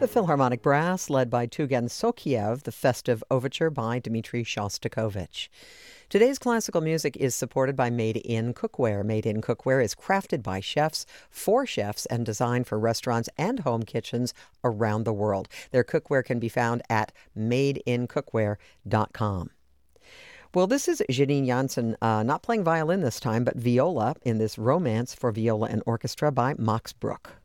The Philharmonic Brass, led by Tugen Sokiev, the festive overture by Dmitri Shostakovich. Today's classical music is supported by Made in Cookware. Made in Cookware is crafted by chefs, for chefs, and designed for restaurants and home kitchens around the world. Their cookware can be found at madeincookware.com. Well, this is Janine Janssen, not playing violin this time, but viola in this Romance for Viola and Orchestra by Max Bruch.